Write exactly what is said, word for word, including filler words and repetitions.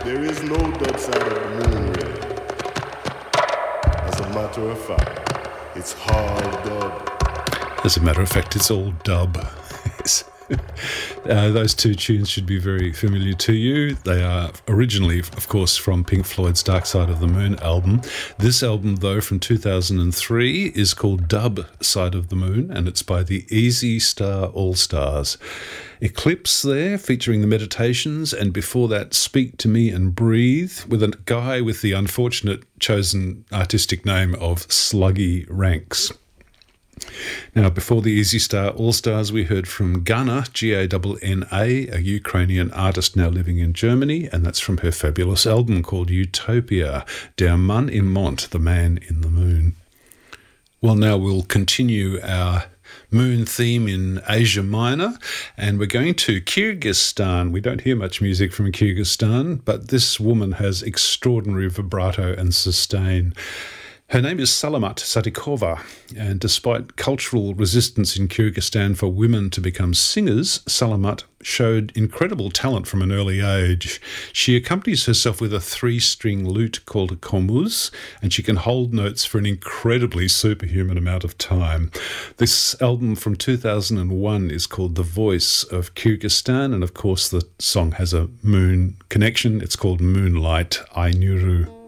There is no dub side of the moon, really. As a matter of fact, it's hard dub. As a matter of fact, it's all dub. Yes. Uh, those two tunes should be very familiar to you. They are originally, of course, from Pink Floyd's Dark Side of the Moon album. This album, though, from two thousand three, is called Dub Side of the Moon, and it's by the Easy Star All-Stars. Eclipse there, featuring the Meditations, and before that, Speak to Me and Breathe, with a guy with the unfortunate chosen artistic name of Sluggy Ranks. Now, before the Easy Star All-Stars, we heard from Gunna, G A N N A, a Ukrainian artist now living in Germany, and that's from her fabulous album called Utopia, Der Mann im Mond, the man in the moon. Well, now we'll continue our moon theme in Asia Minor, and we're going to Kyrgyzstan. We don't hear much music from Kyrgyzstan, but this woman has extraordinary vibrato and sustain. Her name is Salamat Sadikova, and despite cultural resistance in Kyrgyzstan for women to become singers, Salamat showed incredible talent from an early age. She accompanies herself with a three-string lute called a komuz, and she can hold notes for an incredibly superhuman amount of time. This album from two thousand one is called The Voice of Kyrgyzstan, and of course the song has a moon connection. It's called Moonlight Aynuru.